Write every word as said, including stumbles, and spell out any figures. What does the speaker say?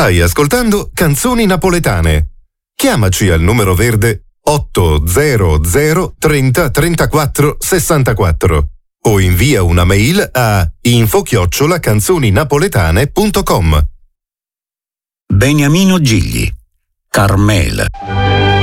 Stai ascoltando Canzoni Napoletane. Chiamaci al numero verde otto zero zero trenta trentaquattro sessantaquattro o invia una mail a info chiocciola canzoninapoletane punto com. Beniamino Gigli, Carmela.